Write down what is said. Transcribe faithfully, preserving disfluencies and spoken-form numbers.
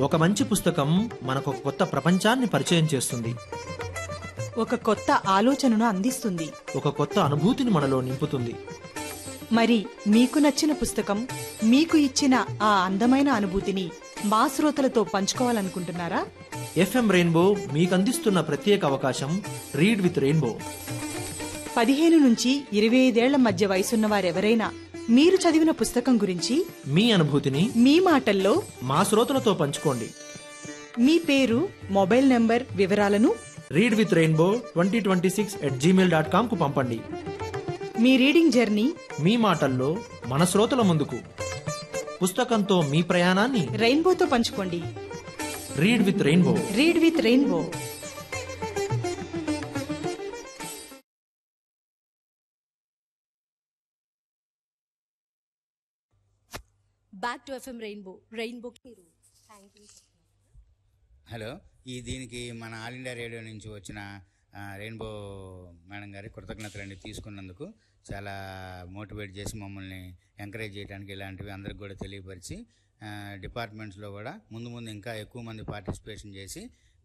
ఒక మంచి పుస్తకం మనకు ఒక కొత్త ప్రపంచాన్ని పరిచయం చేస్తుంది. ఒక కొత్త ఆలోచనను అందిస్తుంది. ఒక కొత్త అనుభూతిని మనలో నింపుతుంది. మరి మీకు నచ్చిన పుస్తకం మీకు ఇచ్చిన ఆ అందమైన అనుభూతిని మా శ్రోతలతో పంచుకోవాలనుకుంటున్నారా? ఎఫ్ఎం రెయిన్బో మీకు అందిస్తున్న ప్రత్యేక అవకాశం రీడ్ విత్ రెయిన్బో. పదిహేను నుంచి ఇరవై ఐదేళ్ల మధ్య వయసున్న వారెవరైనా మీరు చదివిన పుస్తకం గురించి మీ అనుభూతిని మీ మాటల్లో మా శ్రోతలతో పంచుకోండి. మీ పేరు, మొబైల్ నంబర్ వివరాలను read with rainbow twenty twenty six at Gmail dot com కు పంపండి. మీ రీడింగ్ జర్నీ మీ మాటల్లో మన శ్రోతల ముందుకు. పుస్తకంతో మీ ప్రయాణాన్ని రెయిన్బోతో పంచుకోండి. Read with rainbow. Read with rainbow. Back to FM rainbow. రెయిన్బోకి మీరు థ్యాంక్ యూ. హలో, ఈ దీనికి మన ఆల్ ఇండియా రేడియో నుంచి వచ్చిన ఆ, రెయిన్బో మేడం గారి కృతజ్ఞతలండి. తీసుకున్నందుకు చాలా మోటివేట్ చేసి మమ్మల్ని ఎంకరేజ్ చేయడానికి ఇలాంటివి అందరికి కూడా తెలియపరిచి డిపార్ట్మెంట్స్లో కూడా ముందు ముందు ఇంకా ఎక్కువ మంది పార్టిసిపేషన్ చేసి